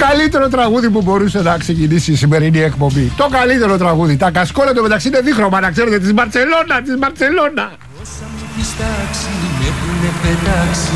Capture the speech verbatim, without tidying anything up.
καλύτερο τραγούδι που μπορούσε να ξεκινήσει η σημερινή εκπομπή. Το καλύτερο τραγούδι. Τα κασκόλα του μεταξύ είναι δίχρωμα, να ξέρετε, της Μπαρτσελώνα, της Μπαρτσελώνα.